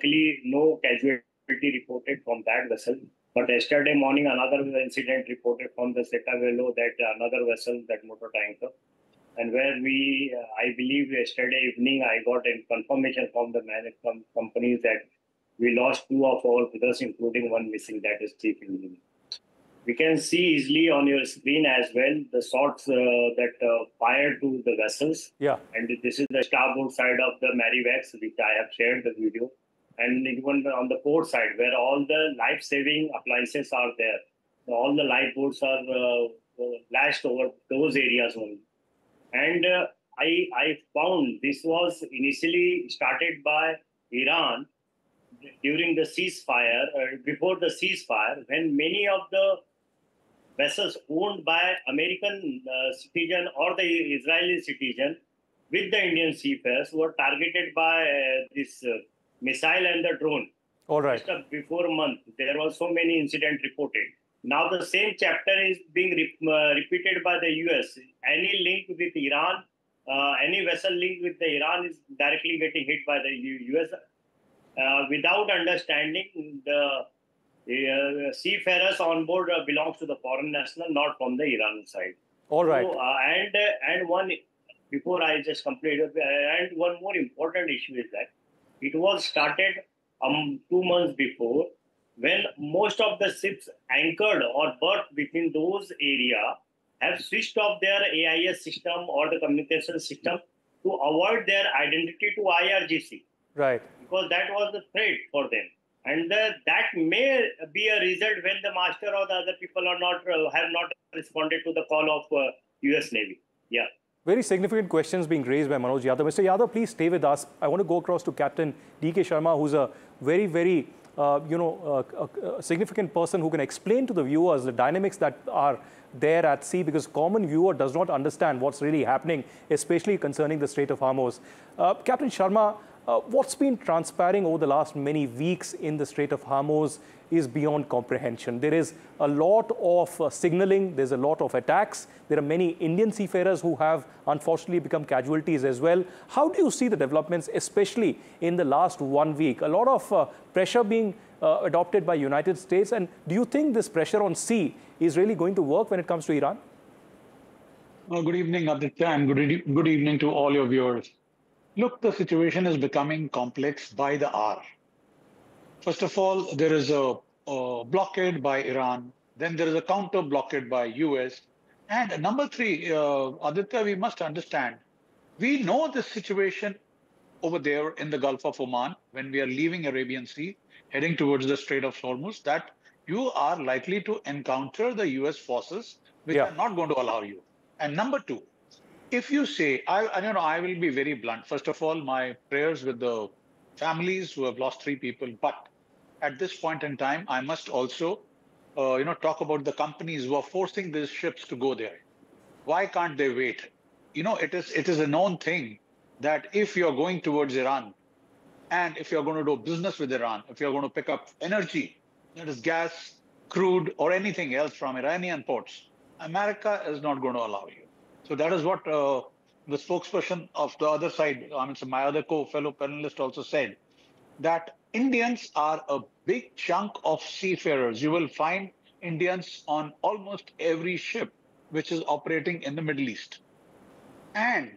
luckily, no casualty reported from that vessel. But yesterday morning, another incident reported from the Settavelo, that another vessel, that motor tanker, and where I believe yesterday evening, I got a confirmation from the companies that we lost two of our brothers, including one missing, that is chief engineer. We can see easily on your screen as well the shots that fired to the vessels. Yeah. And this is the starboard side of the Marivax, which I have shared the video. And even on the port side, where all the life-saving appliances are there, all the lifeboats are lashed over those areas only. And I found this was initially started by Iran during the ceasefire, before the ceasefire, when many of the vessels owned by American citizen or the Israeli citizen with the Indian seafarers were targeted by this missile and the drone. All right. Just before a month, there was so many incidents reported. Now the same chapter is being repeated by the US. Any link with Iran, any vessel linked with the Iran is directly getting hit by the US without understanding the seafarers on board belongs to the foreign national, not from the Iran side. All right. So, and one, before I just completed, and one more important issue is that it was started 2 months before, when most of the ships anchored or berthed within those areas have switched off their AIS system or the communication system to avoid their identity to IRGC. Right. Because that was the threat for them. And that may be a result when the master or the other people are not have not responded to the call of US Navy. Yeah. Very significant questions being raised by Manoj Yadav. Mr. Yadav, please stay with us. I want to go across to Captain D.K. Sharma, who's a very, very significant person who can explain to the viewers the dynamics that are there at sea, because common viewer does not understand what's really happening, especially concerning the Strait of Hormuz. Captain Sharma, what's been transpiring over the last many weeks in the Strait of Hormuz is beyond comprehension. There is a lot of signaling, there's a lot of attacks. There are many Indian seafarers who have unfortunately become casualties as well. How do you see the developments, especially in the last 1 week? A lot of pressure being adopted by United States. And do you think this pressure on sea is really going to work when it comes to Iran? Well, good evening, Aditya, and good evening to all your viewers. Look, the situation is becoming complex by the hour. First of all, there is a blockade by Iran. Then there is a counter blockade by US. And number three, Aditya, we must understand, we know the situation over there in the Gulf of Oman when we are leaving Arabian Sea, heading towards the Strait of Hormuz, that you are likely to encounter the US forces, which are not going to allow you. And number two, if you say, I will be very blunt. First of all, my prayers with the families who have lost 3 people. But at this point in time, I must also, talk about the companies who are forcing these ships to go there. Why can't they wait? It is a known thing that if you're going towards Iran, and if you're going to do business with Iran, if you're going to pick up energy, that is gas, crude, or anything else from Iranian ports, America is not going to allow you. So that is what the spokesperson of the other side, my other fellow panelist also said, that Indians are a big chunk of seafarers. You will find Indians on almost every ship which is operating in the Middle East. And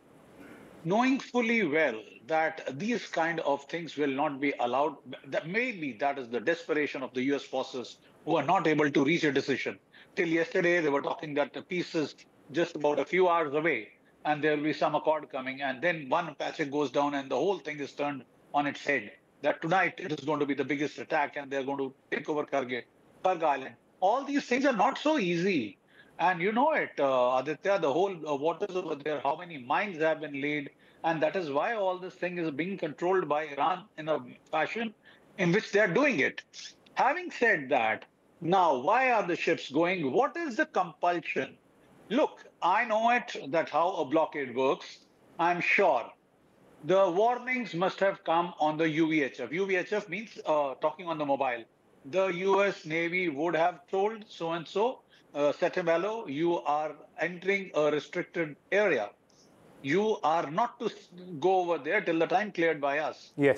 knowing fully well that these kind of things will not be allowed, that maybe that is the desperation of the US forces who are not able to reach a decision. Till yesterday, they were talking that the peace is just about a few hours away and there will be some accord coming. And then one passage goes down and the whole thing is turned on its head. That tonight it is going to be the biggest attack and they're going to take over Karg Island. All these things are not so easy. And you know it, Aditya, the whole waters over there, how many mines have been laid. And that is why all this thing is being controlled by Iran in a fashion in which they're doing it. Having said that, now, why are the ships going? What is the compulsion? Look, I know it, that how a blockade works. I'm sure the warnings must have come on the UVHF. UVHF means talking on the mobile. The US Navy would have told so-and-so, Settavelo, you are entering a restricted area. You are not to go over there till the time cleared by us. Yes.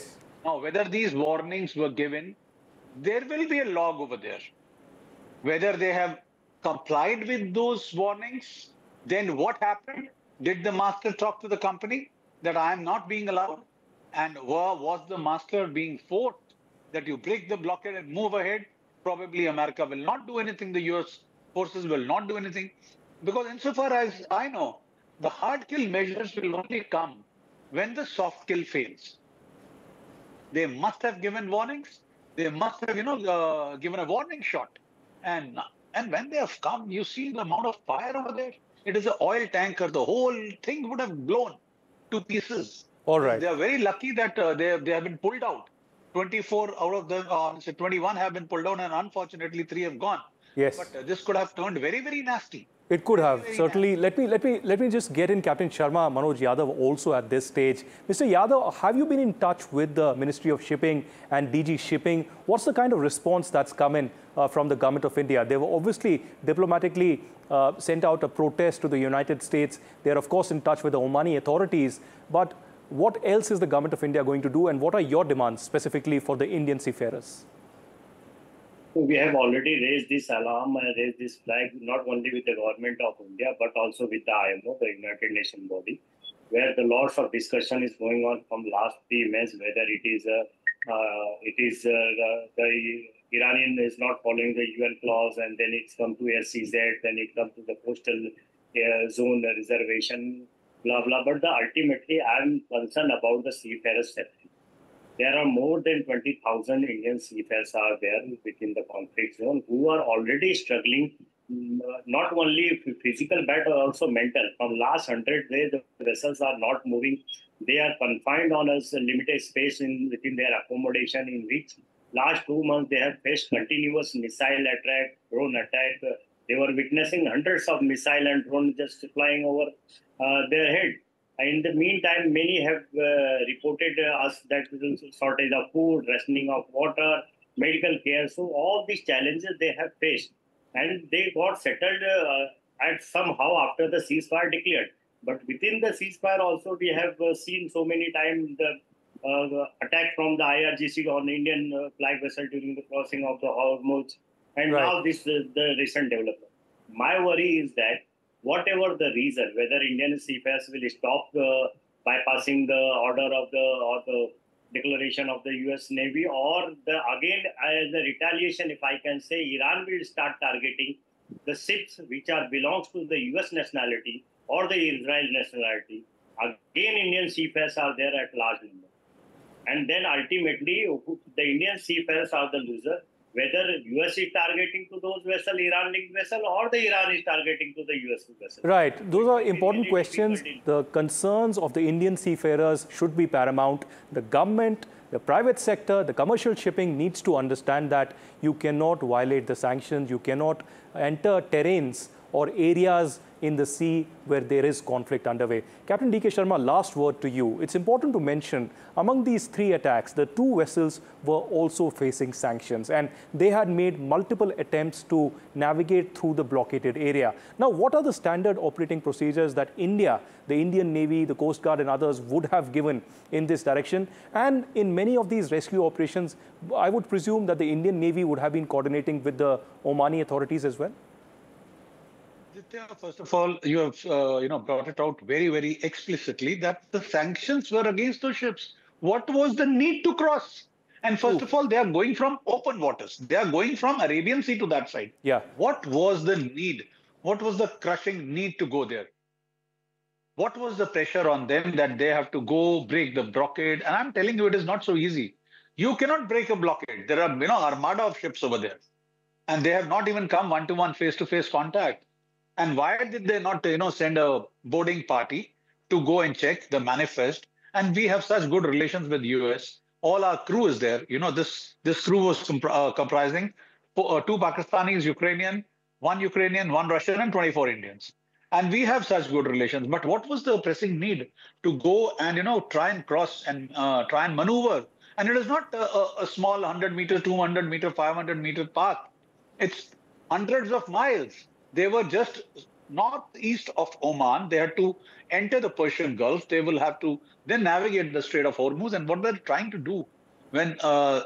Now, whether these warnings were given, there will be a log over there. Whether they have complied with those warnings, then what happened? Did the master talk to the company that I am not being allowed? And was the master being forced that you break the blockade and move ahead? Probably America will not do anything. The US forces will not do anything. Because insofar as I know, the hard kill measures will only come when the soft kill fails. They must have given warnings. They must have, given a warning shot. And when they have come, you see the amount of fire over there. It is an oil tanker. The whole thing would have blown to pieces. All right. They are very lucky that they have been pulled out. 24 out of them, 21 have been pulled out, and unfortunately, 3 have gone. Yes. But this could have turned very, very nasty. It could have, certainly. Let me just get in Captain Sharma, Manoj Yadav also at this stage. Mr. Yadav, have you been in touch with the Ministry of Shipping and DG Shipping? What's the kind of response that's come in from the government of India? They were obviously diplomatically sent out a protest to the United States. They're of course in touch with the Omani authorities. But what else is the government of India going to do, and what are your demands specifically for the Indian seafarers? We have already raised this alarm and raised this flag, not only with the government of India, but also with the IMO, the United Nations body, where the lots of discussion is going on from last 3 months, whether the Iranian is not following the UN clause, and then it's come to SCZ, then it comes to the coastal zone reservation, blah, blah. But ultimately, I'm concerned about the seafarers' safety. There are more than 20,000 Indian seafarers are there within the conflict zone who are already struggling, not only physical but also mental. From last 100 days, the vessels are not moving. They are confined on a limited space within their accommodation, in which last 2 months they have faced continuous missile attack, drone attack. They were witnessing hundreds of missile and drones just flying over their head. In the meantime, many have reported us that shortage of food, rationing of water, medical care. So all these challenges they have faced, and they got settled at somehow after the ceasefire declared. But within the ceasefire also, we have seen so many times the attack from the IRGC on Indian flag vessel during the crossing of the Hormuz, and now this the recent development. My worry is that whatever the reason, whether Indian seafarers will stop bypassing the order of the declaration of the US Navy, or again as a retaliation, if I can say, Iran will start targeting the ships which belongs to the US nationality or the Israel nationality. Again, Indian seafarers are there at large number, and then ultimately the Indian seafarers are the loser. Whether US is targeting to those vessels, Iran-linked vessel, or the Iran is targeting to the US vessel. Right. Those are important questions. The concerns of the Indian seafarers should be paramount. The government, the private sector, the commercial shipping needs to understand that you cannot violate the sanctions. You cannot enter terrains or areas in the sea where there is conflict underway. Captain D.K. Sharma, last word to you. It's important to mention, among these 3 attacks, the 2 vessels were also facing sanctions, and they had made multiple attempts to navigate through the blockaded area. Now, what are the standard operating procedures that India, the Indian Navy, the Coast Guard and others would have given in this direction? And in many of these rescue operations, I would presume that the Indian Navy would have been coordinating with the Omani authorities as well? First of all, you have brought it out very, very explicitly that the sanctions were against those ships. What was the need to cross? And first of all, they are going from open waters. They are going from Arabian Sea to that side. Yeah. What was the need? What was the crushing need to go there? What was the pressure on them that they have to go break the blockade? And I'm telling you, it is not so easy. You cannot break a blockade. There are, armada of ships over there, and they have not even come one-to-one, face-to-face contact. And why did they not, send a boarding party to go and check the manifest? And we have such good relations with US. All our crew is there. This crew was comprising 2 Pakistanis, Ukrainian, 1 Russian, and 24 Indians. And we have such good relations. But what was the pressing need to go and, try and cross and try and maneuver? And it is not a small 100-meter, 200-meter, 500-meter path. It's hundreds of miles. They were just northeast of Oman. They had to enter the Persian Gulf. They will have to then navigate the Strait of Hormuz. And what they're trying to do when